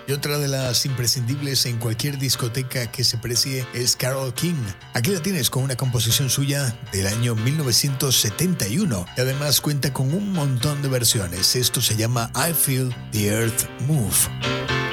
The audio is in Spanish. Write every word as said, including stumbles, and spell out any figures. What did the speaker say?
Y otra de las imprescindibles en cualquier discoteca que se precie es Carole King. Aquí la tienes con una composición suya del año mil novecientos setenta y uno y además cuenta con un montón de versiones. Esto se llama I Feel the Earth Move.